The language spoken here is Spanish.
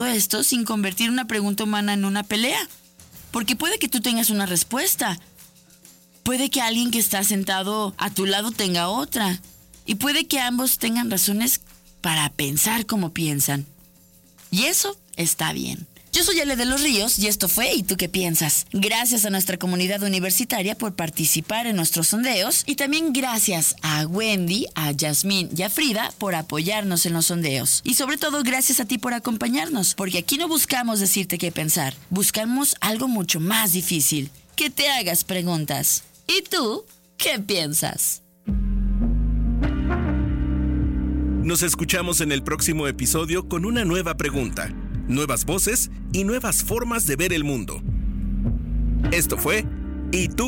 esto sin convertir una pregunta humana en una pelea. Porque puede que tú tengas una respuesta. Puede que alguien que está sentado a tu lado tenga otra. Y puede que ambos tengan razones para pensar como piensan. Y eso está bien. Yo soy Ale de los Ríos y esto fue ¿Y tú qué piensas? Gracias a nuestra comunidad universitaria por participar en nuestros sondeos y también gracias a Wendy, a Yasmín y a Frida por apoyarnos en los sondeos. Y sobre todo gracias a ti por acompañarnos, porque aquí no buscamos decirte qué pensar, buscamos algo mucho más difícil, que te hagas preguntas. ¿Y tú qué piensas? Nos escuchamos en el próximo episodio con una nueva pregunta, nuevas voces y nuevas formas de ver el mundo. Esto fue ¿Y tú